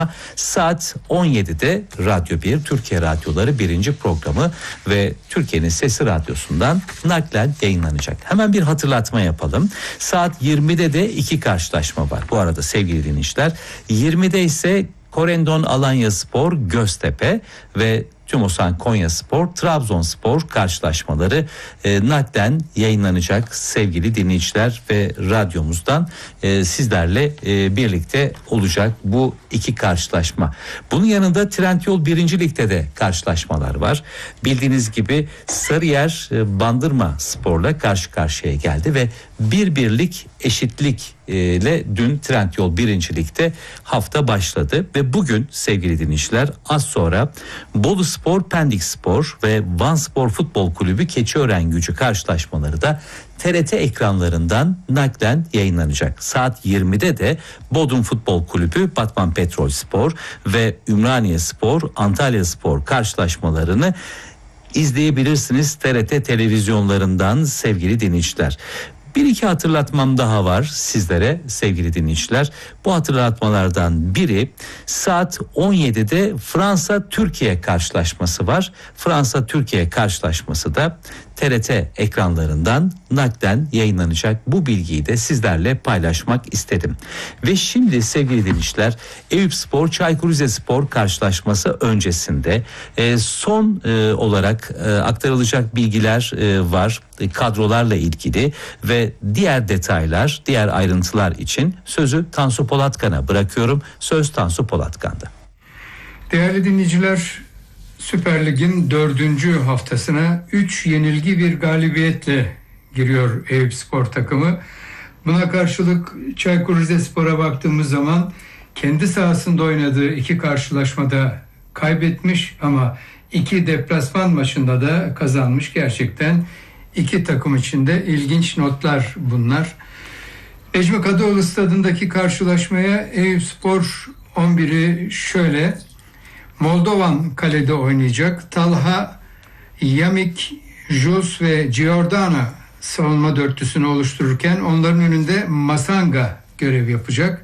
Saat 17'de Radyo 1 Türkiye Radyoları 1. programı ve Türkiye'nin Sesi Radyosu'ndan naklen yayınlanacak. Hemen bir hatırlatma yapalım. Saat 20'de de 2 karşılaşma var. Bu arada sevgili dinleyiciler, 20'de ise Korendon Alanyaspor Göztepe ve Tümosan Konyaspor Trabzonspor karşılaşmaları naklen yayınlanacak sevgili dinleyiciler ve radyomuzdan sizlerle birlikte olacak bu 2 karşılaşma. Bunun yanında Trendyol 1. Lig'de de karşılaşmalar var. Bildiğiniz gibi Sarıyer Bandırma Spor'la karşı karşıya geldi ve 1-1'lik eşitlik ile dün Trendyol 1. Lig'de hafta başladı ve bugün sevgili dinleyiciler az sonra Boluspor Pendik Spor ve Vanspor Futbol Kulübü Keçiören-Gücü karşılaşmaları da TRT ekranlarından naklen yayınlanacak. Saat 20'de de Bodrum Futbol Kulübü Batman Petrolspor ve Ümraniye-Spor Antalya-Spor karşılaşmalarını izleyebilirsiniz TRT televizyonlarından sevgili dinleyiciler. Bir iki hatırlatmam daha var sizlere sevgili dinleyiciler. Bu hatırlatmalardan biri saat 17'de Fransa-Türkiye karşılaşması var. Fransa-Türkiye karşılaşması da TRT ekranlarından naklen yayınlanacak. Bu bilgiyi de sizlerle paylaşmak istedim. Ve şimdi sevgili dinleyiciler, Eyüpspor Çaykur Rizespor karşılaşması öncesinde son olarak aktarılacak bilgiler var kadrolarla ilgili ve diğer detaylar, diğer ayrıntılar için sözü Tansu Polatkan'a bırakıyorum. Söz Tansu Polatkan'da. Değerli dinleyiciler, Süper Lig'in 4. haftasına 3 yenilgi bir galibiyetle giriyor Eyüpspor takımı. Buna karşılık Çaykur Rizespor'a baktığımız zaman kendi sahasında oynadığı 2 karşılaşmada kaybetmiş ama 2 deplasman maçında da kazanmış. Gerçekten 2 takım için de ilginç notlar bunlar. Necmi Kadıoğlu stadındaki karşılaşmaya Eyüpspor 11'i şöyle: Moldovan kalede oynayacak. Talha, Yamik, Jus ve Giordana savunma dörtlüsünü oluştururken onların önünde Masanga görev yapacak.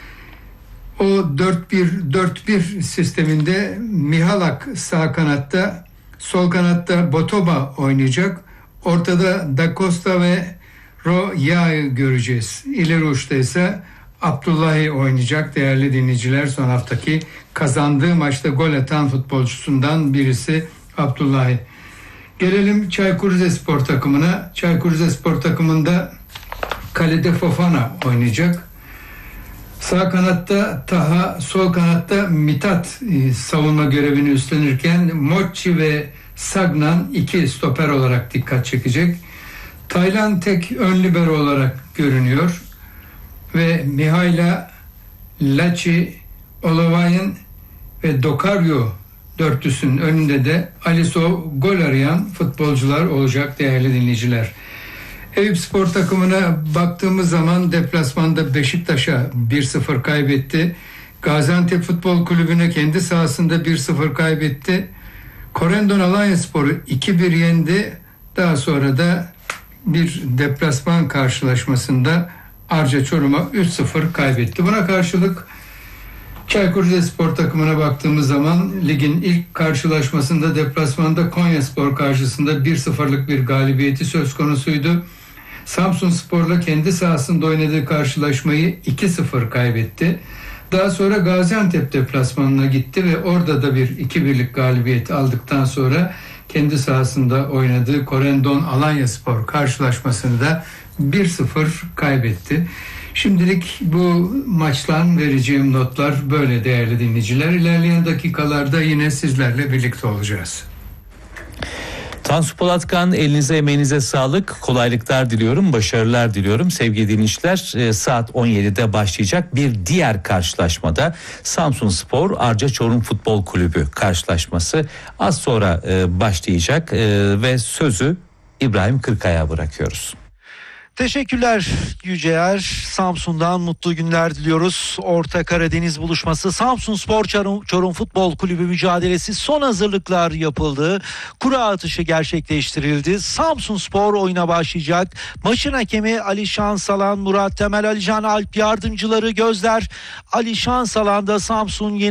O 4-1-4-1 sisteminde Mihalak sağ kanatta, sol kanatta Botoba oynayacak. Ortada Da Costa ve Roya'yı göreceğiz. İleri uçta ise Abdullahi oynayacak değerli dinleyiciler. Son haftaki kazandığı maçta gol atan futbolcusundan birisi Abdullahi. Gelelim Çaykur Rizespor takımına. Çaykur Rizespor takımında kalede Fofana oynayacak. Sağ kanatta Taha, sol kanatta Mithat savunma görevini üstlenirken Mochi ve Sagnan 2 stoper olarak dikkat çekecek. Taylan tek ön libero olarak görünüyor. Ve Mihaila, Laci, Olovayın ve Dokaryo dörtlüsünün önünde de Alisov gol arayan futbolcular olacak değerli dinleyiciler. Eyüpspor takımına baktığımız zaman deplasmanda Beşiktaş'a 1-0 kaybetti. Gaziantep Futbol Kulübü'ne kendi sahasında 1-0 kaybetti. Korendon Alanyaspor'u 2-1 yendi. Daha sonra da bir deplasman karşılaşmasında Arca Çorum'a 3-0 kaybetti. Buna karşılık Çaykur Rizespor takımına baktığımız zaman ligin ilk karşılaşmasında deplasmanda Konyaspor karşısında 1-0'lık bir galibiyeti söz konusuydu. Samsunspor'la kendi sahasında oynadığı karşılaşmayı 2-0 kaybetti. Daha sonra Gaziantep deplasmanına gitti ve orada da bir 2-1'lik galibiyet aldıktan sonra kendi sahasında oynadığı Korendon Alanyaspor karşılaşmasını da 1-0 kaybetti. Şimdilik bu maçtan vereceğim notlar böyle değerli dinleyiciler. İlerleyen dakikalarda yine sizlerle birlikte olacağız. Tansu Polatkan, elinize emeğinize sağlık, kolaylıklar diliyorum, başarılar diliyorum. Sevgili dinleyiciler, saat 17'de başlayacak bir diğer karşılaşmada Samsunspor Arca Çorum Futbol Kulübü karşılaşması az sonra başlayacak ve sözü İbrahim Kırkaya'ya bırakıyoruz. Teşekkürler Yüceer. Samsun'dan mutlu günler diliyoruz. Orta Karadeniz buluşması Samsunspor Çorum Futbol Kulübü mücadelesi son hazırlıklar yapıldı. Kura atışı gerçekleştirildi. Samsunspor oyuna başlayacak. Maçın hakemi Ali Şansalan, Murat Temel, Alican Alp yardımcıları Gözler. Ali Şansalan da Samsun